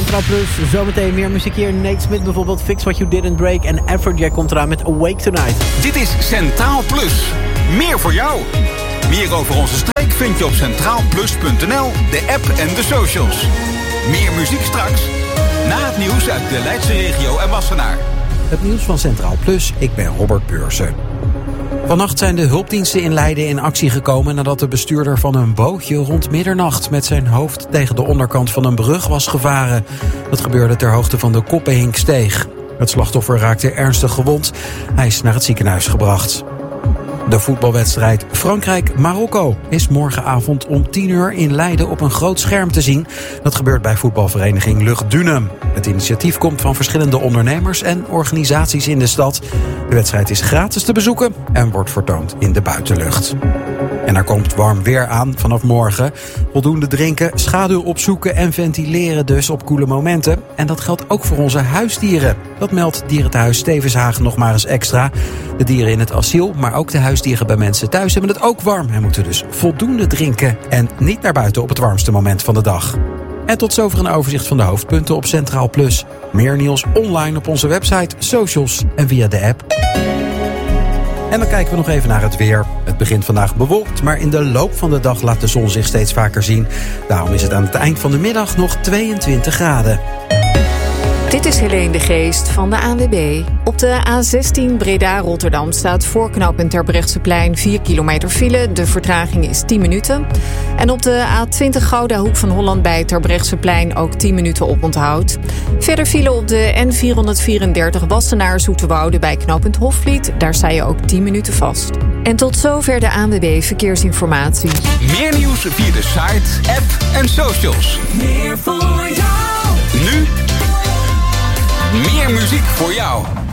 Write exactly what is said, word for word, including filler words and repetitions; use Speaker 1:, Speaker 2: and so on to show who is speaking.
Speaker 1: Centraal Plus. Zometeen meer muziek hier. Nate Smith bijvoorbeeld. Fix What You Didn't Break. En Afrojack komt eraan met Awake Tonight.
Speaker 2: Dit is Centraal Plus. Meer voor jou. Meer over onze streek vind je op centraal plus punt n l, de app en de socials. Meer muziek straks. Na het nieuws uit de Leidse regio en Wassenaar.
Speaker 3: Het nieuws van Centraal Plus, ik ben Robert Beursen. Vannacht zijn de hulpdiensten in Leiden in actie gekomen nadat de bestuurder van een bootje rond middernacht met zijn hoofd tegen de onderkant van een brug was gevaren. Dat gebeurde ter hoogte van de Koppenhinksteeg. Het slachtoffer raakte ernstig gewond. Hij is naar het ziekenhuis gebracht. De voetbalwedstrijd Frankrijk-Marokko is morgenavond om tien uur in Leiden op een groot scherm te zien. Dat gebeurt bij voetbalvereniging Lucht Dunum. Het initiatief komt van verschillende ondernemers en organisaties in de stad. De wedstrijd is gratis te bezoeken en wordt vertoond in de buitenlucht. En er komt warm weer aan vanaf morgen. Voldoende drinken, schaduw opzoeken en ventileren dus op koele momenten. En dat geldt ook voor onze huisdieren. Dat meldt Dierenthuis Stevenshagen nog maar eens extra. De dieren in het asiel, maar ook de huisdieren bij mensen thuis hebben het ook warm. En moeten dus voldoende drinken en niet naar buiten op het warmste moment van de dag. En tot zover een overzicht van de hoofdpunten op Centraal Plus. Meer nieuws online op onze website, socials en via de app. En dan kijken we nog even naar het weer. Het begint vandaag bewolkt, maar in de loop van de dag laat de zon zich steeds vaker zien. Daarom is het aan het eind van de middag nog tweeëntwintig graden.
Speaker 4: Dit is Helene de Geest van de A N W B. Op de A zestien Breda-Rotterdam staat voor knooppunt Terbrechtseplein vier kilometer file. De vertraging is tien minuten. En op de A twintig Gouda Hoek van Holland bij Terbrechtseplein ook tien minuten oponthoud. Verder file op de N vierhonderdvierendertig Wassenaar-Zoeterwoude bij knooppunt Hofvliet. Daar sta je ook tien minuten vast. En tot zover de A N W B Verkeersinformatie.
Speaker 2: Meer nieuws via de site, app en socials.
Speaker 5: Meer voor jou.
Speaker 2: Nu meer muziek voor jou.